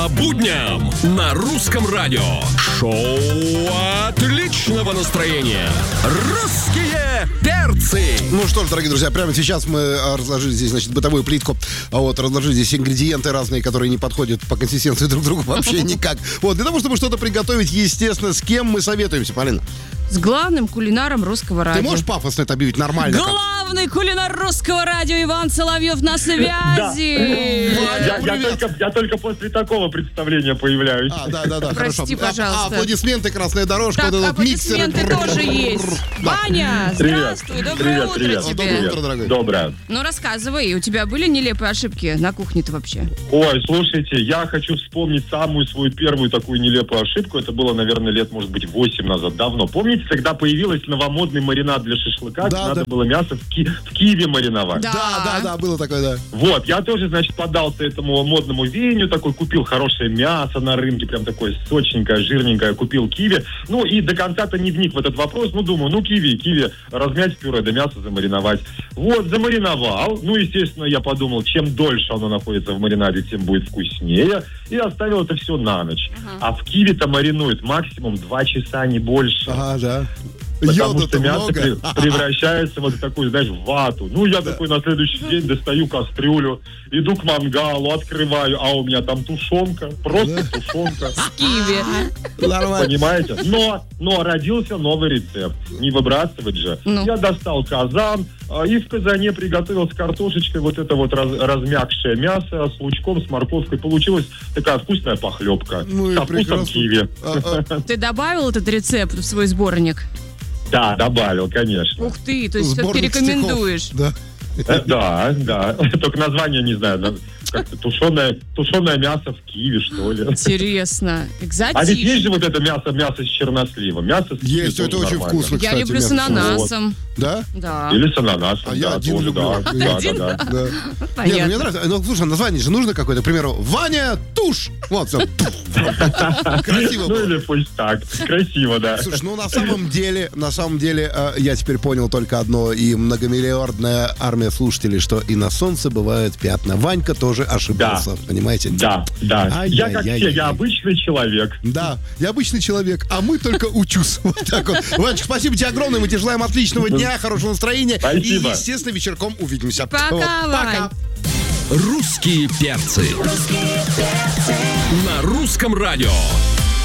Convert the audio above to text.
По будням на Русском радио. Шоу отличного настроения. Русские перцы. Ну что ж, дорогие друзья, прямо сейчас мы разложили здесь, значит, бытовую плитку. Разложили здесь ингредиенты разные, которые не подходят по консистенции друг другу вообще никак. Для того, чтобы что-то приготовить, естественно, с кем мы советуемся, Полина? С главным кулинаром Русского радио. Ты можешь пафосно это объявить нормально? Главный кулинар Русского радио Иван Соловьев на связи. Я только после такого представления появляюсь. Да, Прости, хорошо. пожалуйста. Аплодисменты, красная дорожка. Так, вот этот аплодисменты миксер. тоже есть. Ваня, здравствуй, доброе утро тебе. Доброе утро, дорогой. Доброе. Ну, рассказывай, у тебя были нелепые ошибки на кухне-то вообще? Ой, слушайте, я хочу вспомнить самую свою первую такую нелепую ошибку. Это было, наверное, лет, может быть, 8 назад, давно. Помните, когда появилась новомодный маринад для шашлыка, надо было мясо в киве мариновать? Да, было такое, да. Вот, я тоже, значит, поддался этому модному веянию, такой, купил хорошее мясо на рынке, прям такое сочненькое, жирненькое, купил киви. Ну, и до конца-то не вник в этот вопрос, думаю, киви, размять в пюре, да мясо замариновать. Вот, замариновал. Ну, естественно, я подумал, чем дольше оно находится в маринаде, тем будет вкуснее. И оставил это все на ночь. А в киве-то маринует максимум 2 часа, не больше. Ага, да. Потому что Йода-то мясо много. превращается вот в такую, знаешь, в вату. Ну, я такой на следующий день достаю кастрюлю, иду к мангалу, открываю, а у меня там тушенка, просто тушенка. С киви. Нормально. Понимаете? Но родился новый рецепт. Не выбрасывать же. Я достал казан, и в казане приготовил с картошечкой вот это вот размягшее мясо с лучком, с морковкой. Получилась такая вкусная похлебка. Ну и со вкусом прекрасно. киви. Ты добавил этот рецепт в свой сборник? Да, добавил, конечно. Ух ты, то есть Сборник все-таки рекомендуешь. стихов. Да. Только название не знаю. Как-то тушеное мясо в киви, что ли. Интересно. А ведь есть Экзотично. же вот это мясо с черносливом. Мясо с киви Есть, тоже это очень нормально. вкусно, Я кстати. люблю с мясо. ананасом. Да? Да. Или с ананасом, А я один тоже, люблю. да. Да. Не, Понятно. мне нравится. Ну, слушай, название же нужно какое-то. К примеру, Ваня Тушь. Вот, все. Красиво Ну было. или пусть так. Красиво, да. Слушай, на самом деле, я теперь понял только одно, и многомиллиардная армия слушателей, что и на солнце бывают пятна. Ванька тоже ошибался, понимаете? Да. Я как все, я обычный человек. Да, я обычный человек, а мы только учусь. Вот так вот. Ванечка, спасибо тебе огромное, мы тебе желаем отличного дня, хорошего настроения. Спасибо. И, естественно, вечерком увидимся. Пока, Вот, Вань. пока. Русские перцы. На Русском радио.